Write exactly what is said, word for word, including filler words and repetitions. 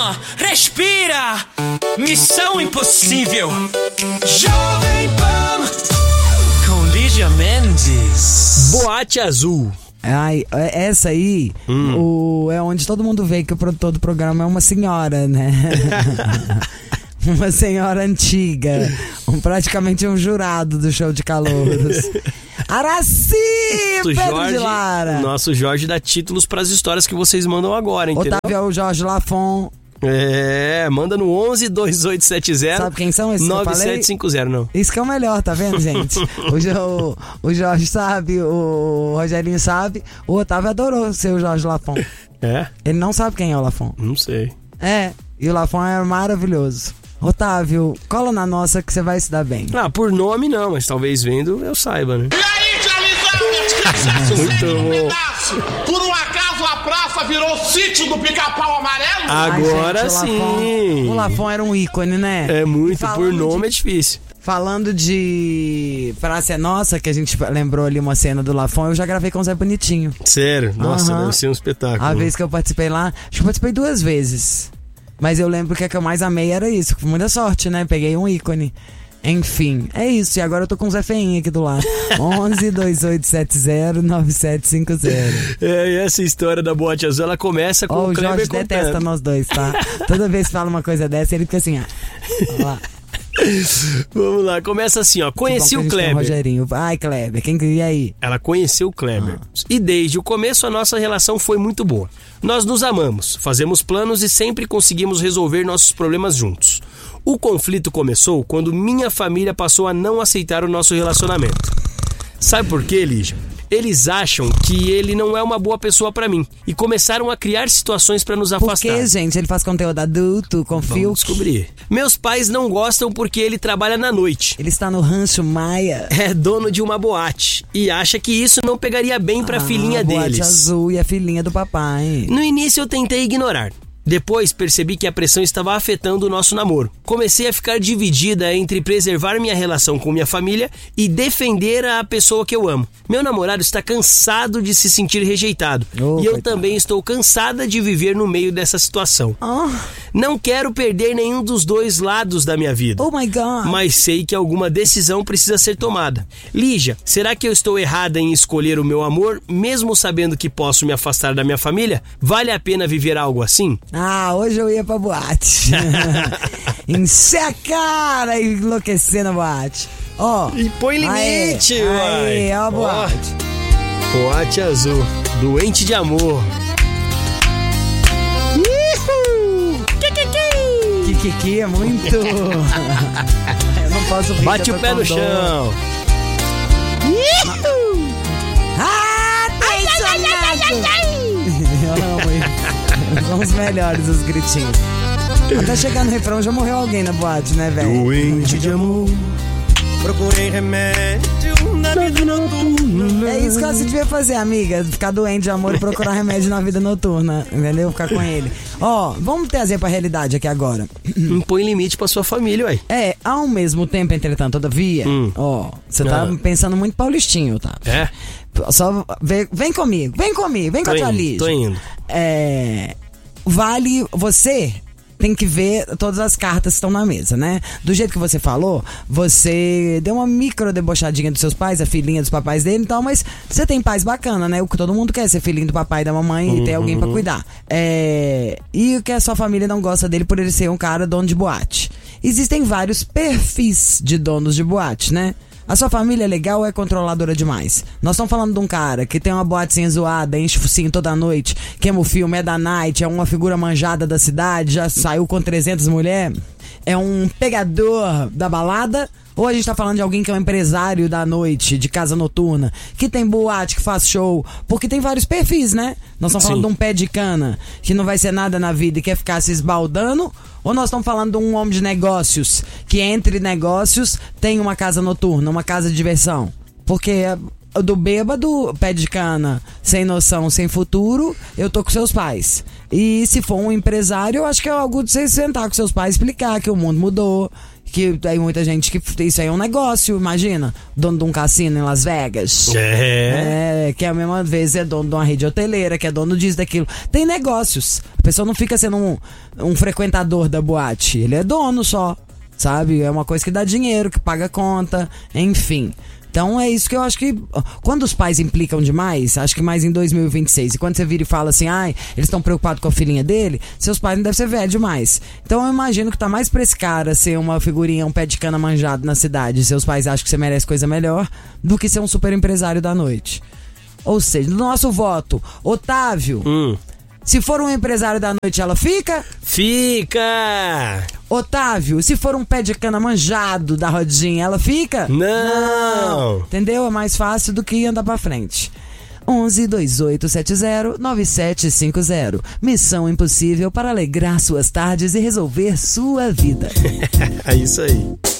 Calma, respira. Missão impossível. Jovem Pan com Lígia Mendes. Boate Azul. Ai, essa aí hum. o, é onde todo mundo vê que o produtor do programa é uma senhora, né? Uma senhora antiga, um, praticamente um jurado do show de calouros. Araci, Pedro Jorge, de Lara. Nosso Jorge dá títulos para as histórias que vocês mandam agora, entendeu? Otávio é o Jorge Lafon. É, manda no onze, dois oito sete zero. Sabe quem são esses nove sete cinco zero, não. Isso que é o melhor, tá vendo, gente? O, o, o Jorge sabe, o Rogerinho sabe. O Otávio adorou ser o Jorge Lafon. É? Ele não sabe quem é o Lafon. Não sei. É, e o Lafon é maravilhoso. Otávio, cola na nossa que você vai se dar bem. Ah, por nome não, mas talvez vendo eu saiba, né? E aí, Jalizão? Muito bom. Por um acaso a praça virou sítio do Pica-Pau Amarelo? Agora Ai, gente, sim. O Lafon era um ícone, né? É muito, por nome de, é difícil. Falando de Praça é Nossa, que a gente lembrou ali uma cena do Lafon, eu já gravei com o Zé Bonitinho. Sério? Nossa, uhum. Deve ser um espetáculo. A vez que eu participei lá, acho que eu participei duas vezes. Mas eu lembro que a que eu mais amei era isso. Com muita sorte, né? Peguei um ícone. Enfim, é isso. E agora eu tô com o Zé Feinha aqui do lado. onze, dois oito sete zero, nove sete cinco zero. É, e essa história da Boate Azul, ela começa com oh, o Kleber Jorge contando. detesta nós dois, tá? Toda vez que fala uma coisa dessa, ele fica assim, ó. Ó lá. Vamos lá, começa assim, ó. Conheci o Kleber. Rogerinho. Ai, Kleber, quem queria aí? Ela conheceu o Kleber. Ah. E desde o começo a nossa relação foi muito boa. Nós nos amamos, fazemos planos e sempre conseguimos resolver nossos problemas juntos. O conflito começou quando minha família passou a não aceitar o nosso relacionamento. Sabe por quê, Lígia? Eles acham que ele não é uma boa pessoa pra mim e começaram a criar situações pra nos afastar. Por que, gente? Ele faz conteúdo adulto, com fio? Vamos descobrir. Meus pais não gostam porque ele trabalha na noite. Ele está no Rancho Maia. É dono de uma boate e acha que isso não pegaria bem pra ah, filhinha deles. Boate Azul e a filhinha do papai. No início eu tentei ignorar. Depois percebi que a pressão estava afetando o nosso namoro. Comecei a ficar dividida entre preservar minha relação com minha família e defender a pessoa que eu amo. Meu namorado está cansado de se sentir rejeitado. Oh, e eu coitado. Também estou cansada de viver no meio dessa situação. Oh. Não quero perder nenhum dos dois lados da minha vida. Oh my God. Mas sei que alguma decisão precisa ser tomada. Lígia, será que eu estou errada em escolher o meu amor, mesmo sabendo que posso me afastar da minha família? Vale a pena viver algo assim? Ah, hoje eu ia pra boate. Encher a cara e enlouquecer na boate. Ó. Oh, e põe limite, aê, uai. Aí, é a boate. Oh. Boate Azul, doente de amor. Kikiki é muito. Eu não posso rir. Bate o pé no chão. Ah, ai, ai, ai, ai, ai, ai. Eu amo isso. São os melhores os gritinhos. Até chegar no refrão já morreu alguém na boate, né, velho? Doente de amor. Procurei remédio na vida noturna. É isso que você devia fazer, amiga. Ficar doente de amor e procurar remédio na vida noturna. Entendeu? Ficar com ele. Ó, vamos trazer pra realidade aqui agora. Impõe limite pra sua família, ué. É, ao mesmo tempo, entretanto, todavia, hum. ó, você tá ah. pensando muito paulistinho, tá? É? Só vem, vem comigo, vem comigo, vem com a tua Lígia. Tô indo. É, vale você... Tem que ver todas as cartas que estão na mesa, né? Do jeito que você falou, você deu uma micro debochadinha dos seus pais, a filhinha dos papais dele e tal, mas você tem pais bacana, né? O que todo mundo quer, ser filhinho do papai e da mamãe uhum. e ter alguém pra cuidar. É... E o que a sua família não gosta dele por ele ser um cara dono de boate. Existem vários perfis de donos de boate, né? A sua família é legal ou é controladora demais? Nós estamos falando de um cara que tem uma boatezinha zoada, enche o focinho toda noite, queima o filme, é da night, é uma figura manjada da cidade, já saiu com trezentas mulheres, é um pegador da balada? Ou a gente tá falando de alguém que é um empresário da noite, de casa noturna, que tem boate, que faz show? Porque tem vários perfis, né? Nós estamos falando de um pé de cana, que não vai ser nada na vida e quer ficar se esbaldando? Ou nós estamos falando de um homem de negócios, que entre negócios tem uma casa noturna, uma casa de diversão? Porque do bêbado, pé de cana, sem noção, sem futuro, eu tô com seus pais. E se for um empresário, eu acho que é algo de você sentar com seus pais e explicar que o mundo mudou. Que tem muita gente que isso aí é um negócio, imagina. Dono de um cassino em Las Vegas. É. É, que a mesma vez é dono de uma rede hoteleira, que é dono disso, daquilo. Tem negócios. A pessoa não fica sendo um, um frequentador da boate. Ele é dono só, sabe? É uma coisa que dá dinheiro, que paga conta, enfim. Então é isso que eu acho que quando os pais implicam demais, acho que mais em dois mil e vinte e seis, e quando você vira e fala assim, ai, eles estão preocupados com a filhinha dele, seus pais não devem ser velhos demais. Então eu imagino que tá mais pra esse cara ser uma figurinha, um pé de cana manjado na cidade, seus pais acham que você merece coisa melhor, do que ser um super empresário da noite. Ou seja, no nosso voto, Otávio, Hum. se for um empresário da noite, ela fica? Fica! Otávio, se for um pé de cana manjado da rodinha, ela fica? Não! Entendeu? É mais fácil do que andar pra frente. onze, dois oito sete zero, nove sete cinco zero. Missão impossível para alegrar suas tardes e resolver sua vida. É isso aí.